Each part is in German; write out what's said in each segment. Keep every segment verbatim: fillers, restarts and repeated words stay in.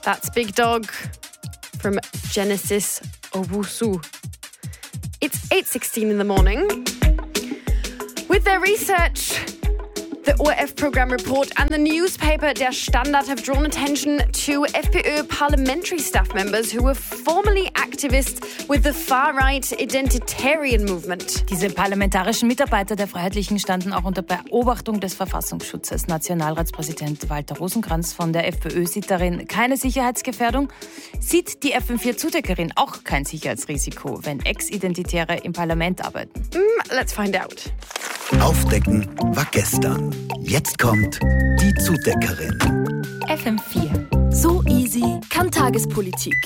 That's Big Dog from Genesis Owusu. It's eight sixteen in the morning. With their research, the O R F program report and the newspaper Der Standard have drawn attention to FPÖ parliamentary staff members who were formerly activists with the far-right identitarian movement. Diese parlamentarischen Mitarbeiter der Freiheitlichen standen auch unter Beobachtung des Verfassungsschutzes. Nationalratspräsident Walter Rosenkranz von der FPÖ sieht darin keine Sicherheitsgefährdung. Sieht die F M vier Zudeckerin auch kein Sicherheitsrisiko, wenn Ex-Identitäre im Parlament arbeiten? Mm, let's find out. Aufdecken war gestern. Jetzt kommt die Zudeckerin. F M vier. So easy kann Tagespolitik.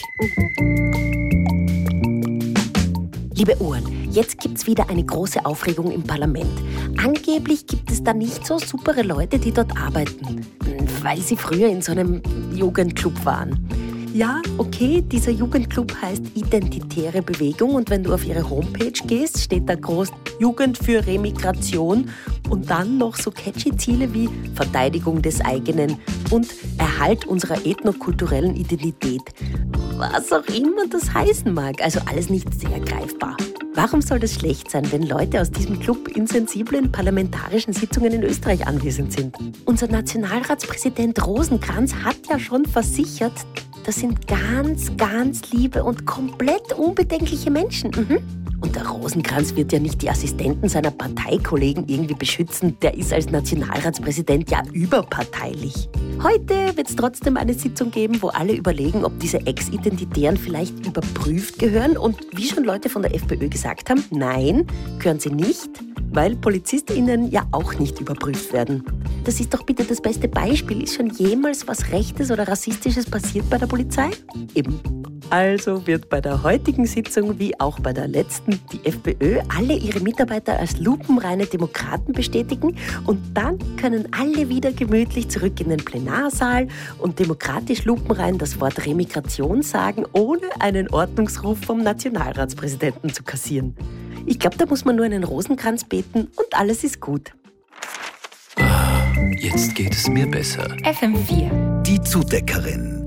Liebe Ohren, jetzt gibt's wieder eine große Aufregung im Parlament. Angeblich gibt es da nicht so supere Leute, die dort arbeiten, weil sie früher in so einem Jugendclub waren. Ja, okay, dieser Jugendclub heißt Identitäre Bewegung und wenn du auf ihre Homepage gehst, steht da groß Jugend für Remigration und dann noch so catchy Ziele wie Verteidigung des eigenen und Erhalt unserer ethnokulturellen Identität. Was auch immer das heißen mag, also alles nicht sehr greifbar. Warum soll das schlecht sein, wenn Leute aus diesem Club in sensiblen parlamentarischen Sitzungen in Österreich anwesend sind? Unser Nationalratspräsident Rosenkranz hat ja schon versichert, das sind ganz, ganz liebe und komplett unbedenkliche Menschen. Mhm. Und der Rosenkranz wird ja nicht die Assistenten seiner Parteikollegen irgendwie beschützen. Der ist als Nationalratspräsident ja überparteilich. Heute wird es trotzdem eine Sitzung geben, wo alle überlegen, ob diese Ex-Identitären vielleicht überprüft gehören. Und wie schon Leute von der FPÖ gesagt haben, nein, gehören sie nicht, weil PolizistInnen ja auch nicht überprüft werden. Das ist doch bitte das beste Beispiel. Ist schon jemals was Rechtes oder Rassistisches passiert bei der Polizei? Eben. Also wird bei der heutigen Sitzung wie auch bei der letzten die FPÖ alle ihre Mitarbeiter als lupenreine Demokraten bestätigen und dann können alle wieder gemütlich zurück in den Plenarsaal und demokratisch lupenrein das Wort Remigration sagen, ohne einen Ordnungsruf vom Nationalratspräsidenten zu kassieren. Ich glaube, da muss man nur einen Rosenkranz beten und alles ist gut. Jetzt geht es mir besser. F M vier. Die Zudeckerin.